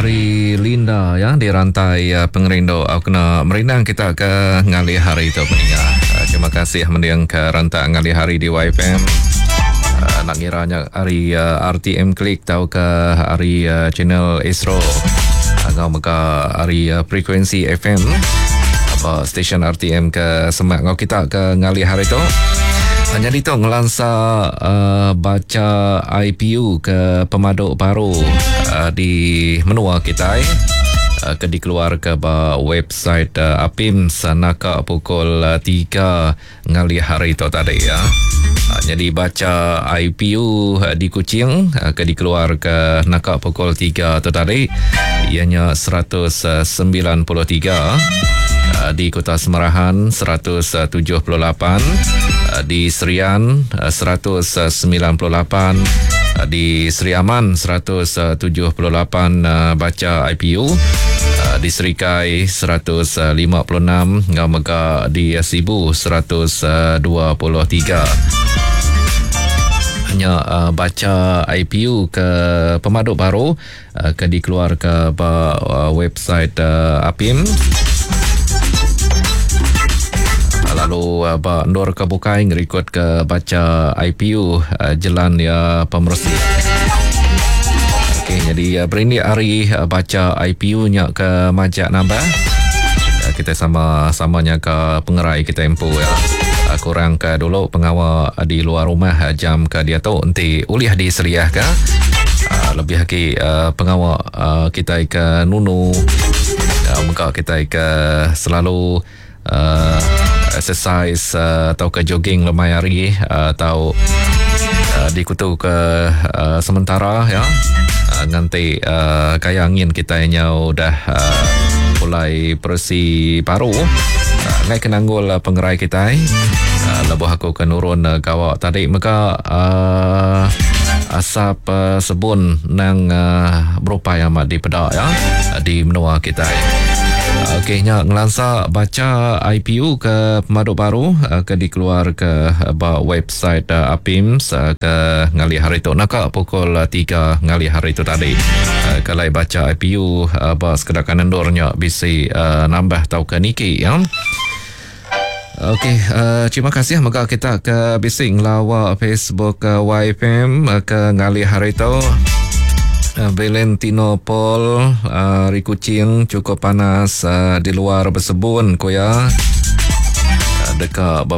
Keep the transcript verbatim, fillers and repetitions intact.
Ari Linda ya di rantai uh, pengerindo aku kena merinang kita ke ngali hari itu peninggal. Uh, terima kasih mendiang ke rantai ngali hari di Y F M. Uh, nak ngiranya hari uh, R T M Klik tahu ke hari uh, channel Astro. Agak maka hari uh, frekuensi F M apa stesen R T M ke semak ngau kita ke ngali hari itu. Hanya itu ngelansa uh, baca I P U ke pemaduk baru uh, di menua kita uh, ke dikeluar ke website uh, A P I M sanaka pukul uh, tiga ngali hari itu tadi ya. Uh, jadi baca I P U uh, di Kuching uh, ke dikeluar ke naka pukul tiga itu tadi ianya seratus sembilan puluh tiga. Uh, di Kota Semerahan seratus tujuh puluh lapan, uh, di Serian uh, seratus sembilan puluh lapan, uh, di Seri Aman seratus tujuh puluh lapan uh, baca I P U, uh, di Serikai seratus lima puluh enam, Ngamega di Sibu seratus dua puluh tiga. Hanya uh, baca I P U ke pemaduk baru uh, ke dikeluar ke uh, website uh, A P I M. Lalu uh, Nur Kebukai ngerikut ke baca I P U uh, Jelan ya Pemersi. Okey, jadi uh, berini hari uh, baca I P U-nya ke majak nambah. Uh, kita sama-samanya ke pengerai kita empu ya. Uh, kurang ke dulu pengawal uh, di luar rumah uh, jam ke dia tu nanti uliah di Seriah ke. Uh, lebih lagi uh, pengawal uh, kita ke Nunu. Uh, muka kita ke selalu uh, exercise uh, atau ke jogging lemai hari uh, atau uh, dikutu ke uh, sementara ya uh, nanti uh, kaya angin kita yang udah uh, mulai bersih paru uh, ngai kenanggul uh, pengerai kita uh, lebuh aku ke nurun uh, kawak tadi maka uh, asap uh, sebun nang uh, berupaya amat di pedak ya uh, di menua kita. Okey, nya ngelansa baca I P U ke pemaduk baru uh, ke dikeluar ke uh, website uh, A P I M uh, ke ngali hari itu naka pukul uh, tiga ngali hari itu tadi. Uh, kalau baca I P U uh, ba sekedar kanandornya bisa uh, nambah tau ke niki ya. Okey, uh, terima kasih maka kita ke bising lawa Facebook uh, Y F M uh, ke ngali hari itu. Uh, Valentino Paul uh, Ri Kuching cukup panas uh, di luar bersebun ko ya uh, dekat